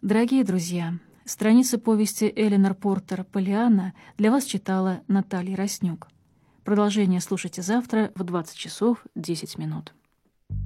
Дорогие друзья, страницы повести Эленор Портер «Поллианна» для вас читала Наталья Роснюк. Продолжение слушайте завтра в 20 часов 10 минут.